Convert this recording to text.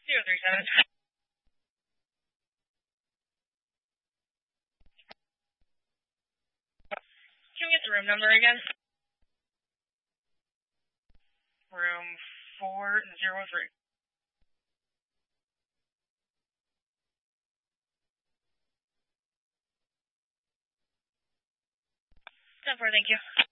037. Can we get the room number again? Room 403. 10-4, thank you.